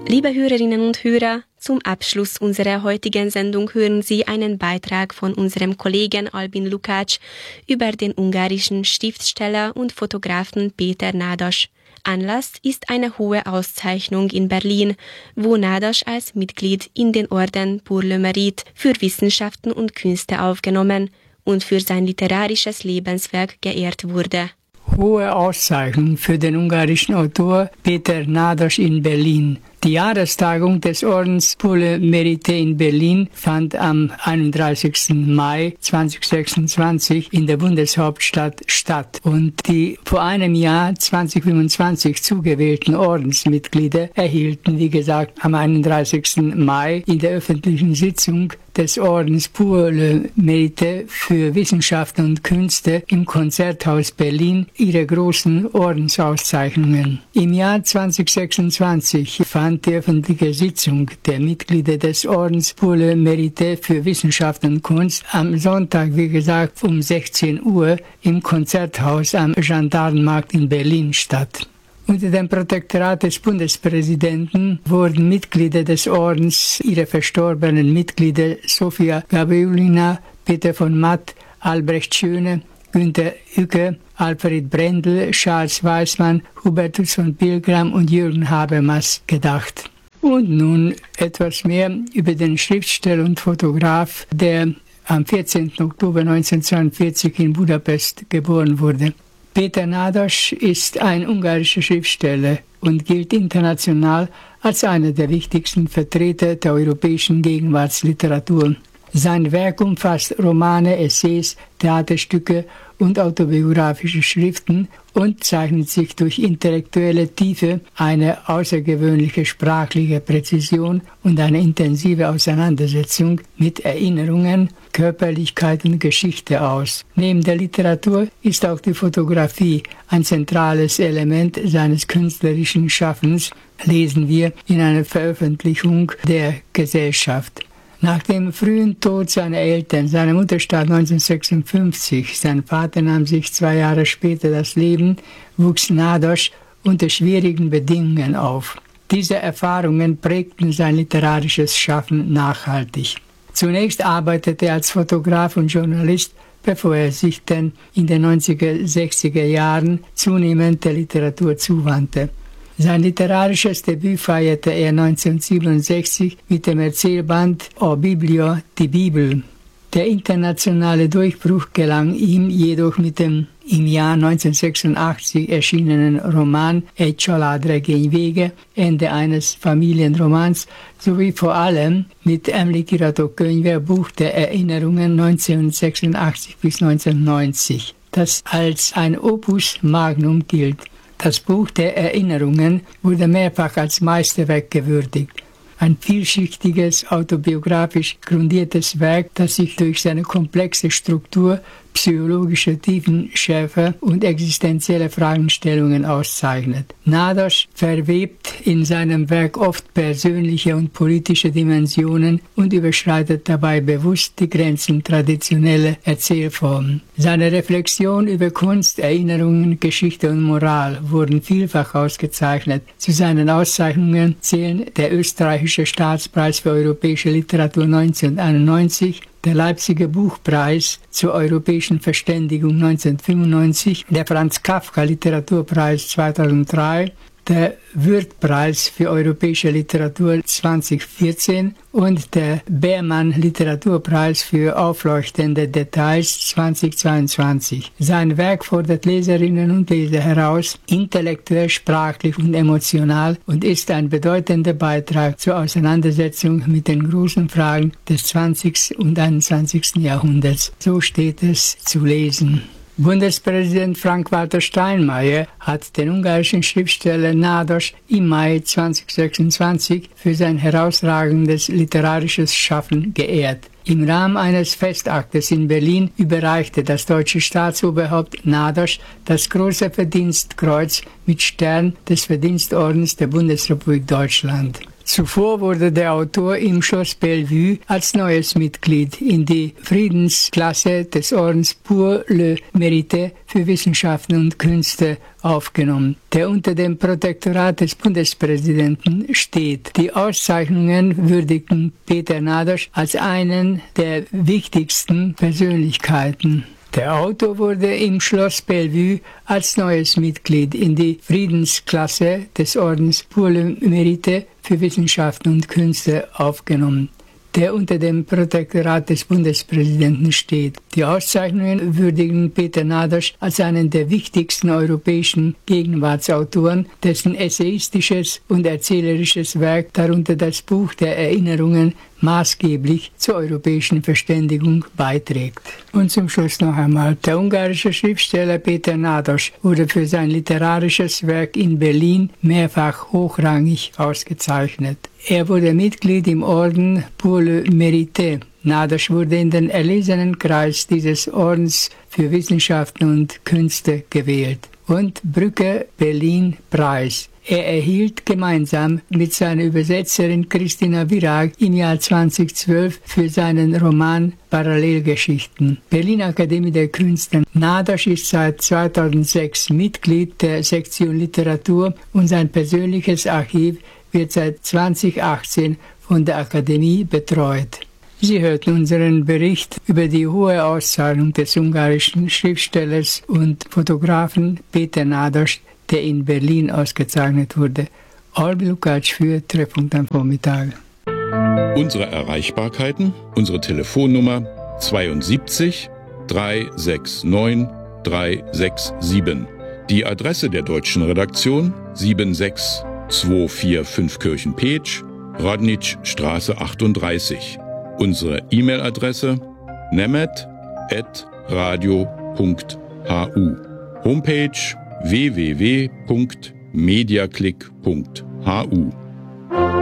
Liebe Hörerinnen und Hörer, zum Abschluss unserer heutigen Sendung hören Sie einen Beitrag von unserem Kollegen Albin Lukács über den ungarischen Schriftsteller und Fotografen Péter Nádas. Anlass ist eine hohe Auszeichnung in Berlin, wo Nádas als Mitglied in den Orden Pour le Mérite für Wissenschaften und Künste aufgenommen und für sein literarisches Lebenswerk geehrt wurde. Hohe Auszeichnung für den ungarischen Autor Péter Nádas in Berlin. Die Jahrestagung des Ordens Pour le Mérite in Berlin fand am 31. Mai 2026 in der Bundeshauptstadt statt. Und die vor einem Jahr 2025 zugewählten Ordensmitglieder erhielten, wie gesagt, am 31. Mai in der öffentlichen Sitzung des Ordens Pour le Mérite für Wissenschaften und Künste im Konzerthaus Berlin ihre großen Ordensauszeichnungen. Im Jahr 2026 fand die öffentliche Sitzung der Mitglieder des Ordens Pour le Mérite für Wissenschaft und Kunst am Sonntag, wie gesagt, um 16 Uhr im Konzerthaus am Gendarmenmarkt in Berlin statt. Unter dem Protektorat des Bundespräsidenten wurden Mitglieder des Ordens, ihre verstorbenen Mitglieder Sofia Gabrilina, Peter von Matt, Albrecht Schöne, Günter Uecke, Alfred Brendel, Charles Weismann, Hubertus von Pilgram und Jürgen Habermas gedacht. Und nun etwas mehr über den Schriftsteller und Fotograf, der am 14. Oktober 1942 in Budapest geboren wurde. Péter Nádas ist ein ungarischer Schriftsteller und gilt international als einer der wichtigsten Vertreter der europäischen Gegenwartsliteratur. Sein Werk umfasst Romane, Essays, Theaterstücke und autobiografische Schriften und zeichnet sich durch intellektuelle Tiefe, eine außergewöhnliche sprachliche Präzision und eine intensive Auseinandersetzung mit Erinnerungen, Körperlichkeit und Geschichte aus. Neben der Literatur ist auch die Fotografie ein zentrales Element seines künstlerischen Schaffens, lesen wir in einer Veröffentlichung der Gesellschaft. Nach dem frühen Tod seiner Eltern, seine Mutter starb 1956, sein Vater nahm sich 2 Jahre später das Leben, wuchs Nádas unter schwierigen Bedingungen auf. Diese Erfahrungen prägten sein literarisches Schaffen nachhaltig. Zunächst arbeitete er als Fotograf und Journalist, bevor er sich dann in den 90er, 60er Jahren zunehmend der Literatur zuwandte. Sein literarisches Debüt feierte er 1967 mit dem Erzählband O Biblio, die Bibel. Der internationale Durchbruch gelang ihm jedoch mit dem im Jahr 1986 erschienenen Roman E Családra Gény Vége, Ende eines Familienromans, sowie vor allem mit Emlékiratok Könyve, Buch der Erinnerungen 1986 bis 1990, das als ein Opus Magnum gilt. Das Buch der Erinnerungen wurde mehrfach als Meisterwerk gewürdigt. Ein vielschichtiges, autobiografisch grundiertes Werk, das sich durch seine komplexe Struktur, psychologische Tiefenschärfe und existenzielle Fragestellungen auszeichnet. Nádas verwebt in seinem Werk oft persönliche und politische Dimensionen und überschreitet dabei bewusst die Grenzen traditioneller Erzählformen. Seine Reflexion über Kunst, Erinnerungen, Geschichte und Moral wurden vielfach ausgezeichnet. Zu seinen Auszeichnungen zählen der österreichische Staatspreis für europäische Literatur 1991, der Leipziger Buchpreis zur europäischen Verständigung 1995, der Franz Kafka Literaturpreis 2003, der Würth-Preis für europäische Literatur 2014 und der Beermann Literaturpreis für aufleuchtende Details 2022. Sein Werk fordert Leserinnen und Leser heraus, intellektuell, sprachlich und emotional, und ist ein bedeutender Beitrag zur Auseinandersetzung mit den großen Fragen des 20. und 21. Jahrhunderts. So steht es zu lesen. Bundespräsident Frank-Walter Steinmeier hat den ungarischen Schriftsteller Nádas im Mai 2026 für sein herausragendes literarisches Schaffen geehrt. Im Rahmen eines Festaktes in Berlin überreichte das deutsche Staatsoberhaupt Nádas das Große Verdienstkreuz mit Stern des Verdienstordens der Bundesrepublik Deutschland. Zuvor wurde der Autor im Schloss Bellevue als neues Mitglied in die Friedensklasse des Ordens Pour le Mérite für Wissenschaften und Künste aufgenommen, der unter dem Protektorat des Bundespräsidenten steht. Die Auszeichnungen würdigten Peter Nadosch als einen der wichtigsten Persönlichkeiten. Der Autor wurde im Schloss Bellevue als neues Mitglied in die Friedensklasse des Ordens Pour le Mérite für Wissenschaften und Künste aufgenommen, der unter dem Protektorat des Bundespräsidenten steht. Die Auszeichnungen würdigen Peter Nadosch als einen der wichtigsten europäischen Gegenwartsautoren, dessen essayistisches und erzählerisches Werk, darunter das Buch der Erinnerungen, maßgeblich zur europäischen Verständigung beiträgt. Und zum Schluss noch einmal, der ungarische Schriftsteller Peter Nadosch wurde für sein literarisches Werk in Berlin mehrfach hochrangig ausgezeichnet. Er wurde Mitglied im Orden Pour le Mérite. Nadosch wurde in den erlesenen Kreis dieses Ordens für Wissenschaften und Künste gewählt. Und Brücke Berlin Preis. Er erhielt gemeinsam mit seiner Übersetzerin Christina Virag im Jahr 2012 für seinen Roman Parallelgeschichten. Berliner Akademie der Künste. Nadosch ist seit 2006 Mitglied der Sektion Literatur und sein persönliches Archiv wird seit 2018 von der Akademie betreut. Sie hörten unseren Bericht über die hohe Auszeichnung des ungarischen Schriftstellers und Fotografen Peter Nadosch, der in Berlin ausgezeichnet wurde. Albin Lukács für Treffpunkt am Vormittag. Unsere Erreichbarkeiten, unsere Telefonnummer 72 369 367. Die Adresse der deutschen Redaktion 76245 Kirchen-Petsch, Rodnitschstraße 38. Unsere E-Mail-Adresse nemet@radio.hu. Homepage www.mediaclick.hu